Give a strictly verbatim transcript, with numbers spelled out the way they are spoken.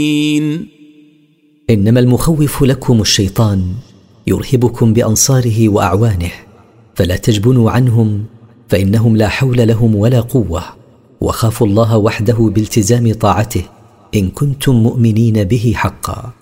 إنما المخوف لكم الشيطان يرهبكم بأنصاره وأعوانه، فلا تجبنوا عنهم فإنهم لا حول لهم ولا قوة، وخافوا الله وحده بالتزام طاعته إن كنتم مؤمنين به حقا.